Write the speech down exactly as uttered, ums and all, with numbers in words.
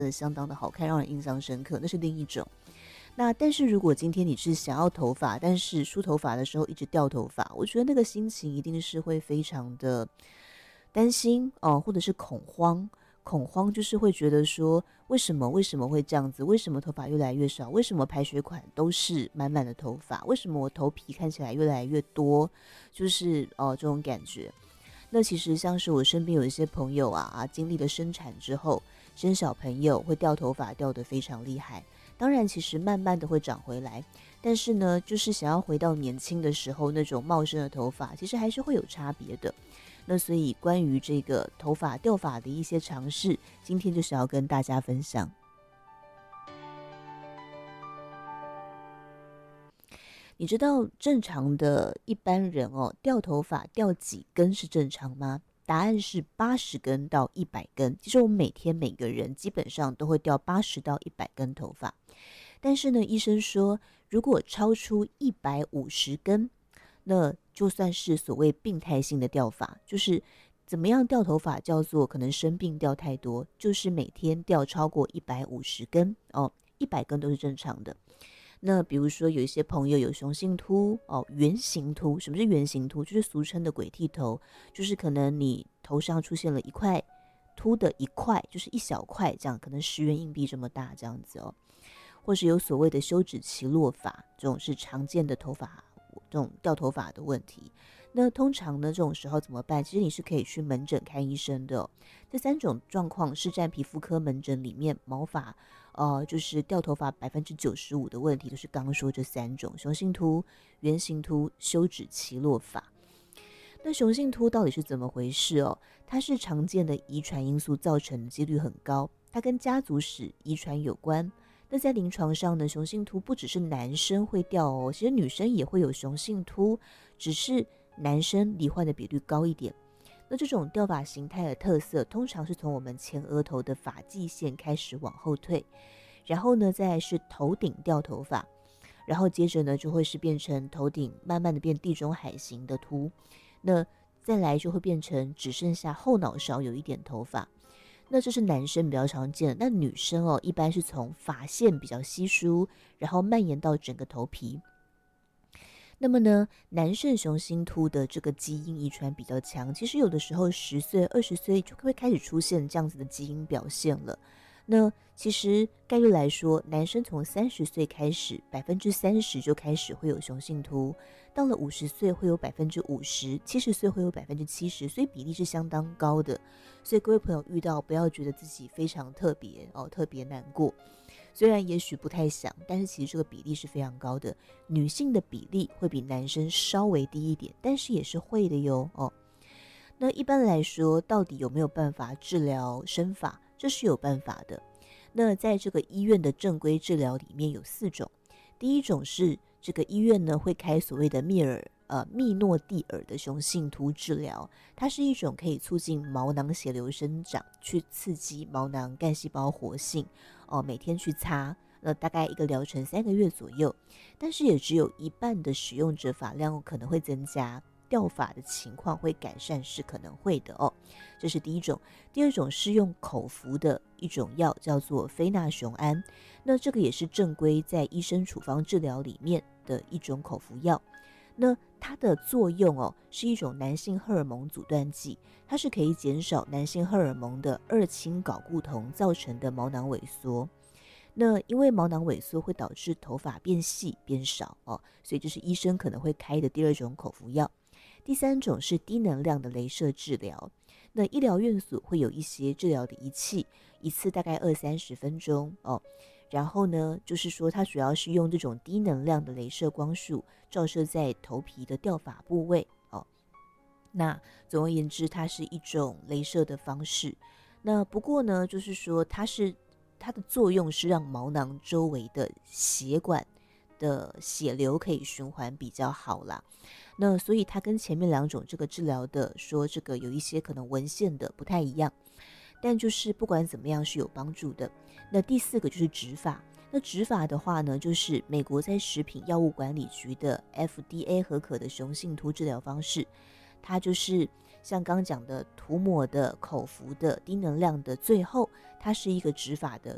的相当的好看，让人印象深刻，那是另一种。那但是如果今天你是想要头发，但是梳头发的时候一直掉头发，我觉得那个心情一定是会非常的担心哦、呃，或者是恐慌。恐慌就是会觉得说，为什么为什么会这样子？为什么头发越来越少？为什么排水管都是满满的头发？为什么我头皮看起来越来越多？就是哦、呃、这种感觉。那其实像是我身边有一些朋友啊啊，经历了生产之后，生小朋友会掉头发，掉得非常厉害。当然，其实慢慢的会长回来，但是呢，就是想要回到年轻的时候那种茂盛的头发，其实还是会有差别的。那所以关于这个头发掉发的一些尝试，今天就是要跟大家分享。你知道正常的一般人哦，掉头发掉几根是正常吗？答案是八十根到一百根。其实我们每天每个人基本上都会掉八十到一百根头发，但是呢，医生说如果超出一百五十根，那就算是所谓病态性的掉发，就是怎么样掉头发叫做可能生病掉太多，就是每天掉超过一百五十根哦，一百根都是正常的。那比如说有一些朋友有雄性秃哦，圆形秃。什么是圆形秃？就是俗称的鬼剃头，就是可能你头上出现了一块秃的一块，就是一小块这样，可能十元硬币这么大这样子哦。或是有所谓的休止期落发，这种是常见的头发这种掉头发的问题。那通常呢，这种时候怎么办？其实你是可以去门诊看医生的哦。这三种状况是占皮肤科门诊里面毛发呃，就是掉头发百分之九十五的问题，就是刚刚说这三种：雄性秃、圆形秃、休止期落发。那雄性秃到底是怎么回事哦？它是常见的遗传因素造成的几率很高，它跟家族史遗传有关。那在临床上呢，雄性秃不只是男生会掉哦，其实女生也会有雄性秃，只是男生罹患的比率高一点。那这种掉发形态的特色，通常是从我们前额头的发际线开始往后退，然后呢，再来是头顶掉头发，然后接着呢，就会是变成头顶慢慢的变地中海型的秃，那再来就会变成只剩下后脑勺有一点头发。那这是男生比较常见的，那女生哦，一般是从发线比较稀疏，然后蔓延到整个头皮。那么呢，男性雄性秃的这个基因遗传比较强，其实有的时候十岁、二十岁就会开始出现这样子的基因表现了。那其实概率来说，男生从三十岁开始，百分之三十就开始会有雄性秃，到了五十岁会有百分之五十，七十岁会有百分之七十，所以比例是相当高的。所以各位朋友遇到不要觉得自己非常特别哦，特别难过。虽然也许不太想，但是其实这个比例是非常高的。女性的比例会比男生稍微低一点，但是也是会的哟哦。那一般来说，到底有没有办法治疗生发？这是有办法的。那在这个医院的正规治疗里面有四种。第一种是这个医院呢会开所谓的密尔呃密诺地尔的雄性秃治疗，它是一种可以促进毛囊血流生长，去刺激毛囊干细胞活性哦，每天去擦。那大概一个疗程三个月左右，但是也只有一半的使用者发量可能会增加，掉发的情况会改善是可能会的哦。这是第一种。第二种是用口服的一种药，叫做非那雄胺。那这个也是正规在医生处方治疗里面的一种口服药。那它的作用哦，是一种男性荷尔蒙阻断剂，它是可以减少男性荷尔蒙的二氢睾固酮造成的毛囊萎缩。那因为毛囊萎缩会导致头发变细变少哦，所以这是医生可能会开的第二种口服药。第三种是低能量的雷射治疗，那医疗院所会有一些治疗的仪器，一次大概二三十分钟哦。然后呢，就是说它主要是用这种低能量的雷射光束照射在头皮的掉发部位哦。那总而言之，它是一种雷射的方式。那不过呢，就是说它是它的作用是让毛囊周围的血管的血流可以循环比较好啦。那所以它跟前面两种这个治疗的说这个有一些可能文献的不太一样，但就是不管怎么样是有帮助的。那第四个就是植发。那植发的话呢，就是美国在食品药物管理局的 F D A 核可的雄性秃治疗方式，它就是像刚讲的涂抹的、口服的、低能量的，最后它是一个植发的